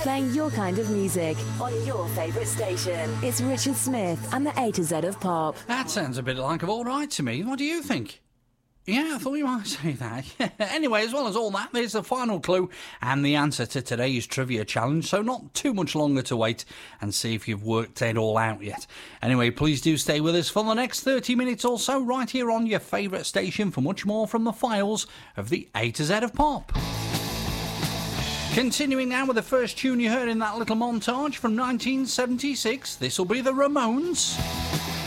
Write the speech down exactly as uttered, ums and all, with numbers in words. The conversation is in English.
playing your kind of music on your favourite station. It's Richard Smith and the A to Z of Pop. That sounds a bit like of all right to me. What do you think? Yeah, I thought you might say that. Anyway, as well as all that, there's the final clue and the answer to today's trivia challenge, so not too much longer to wait and see if you've worked it all out yet. Anyway, please do stay with us for the next thirty minutes or so right here on your favourite station for much more from the files of the A to Z of Pop. Continuing now with the first tune you heard in that little montage from nineteen seventy-six, this will be the Ramones.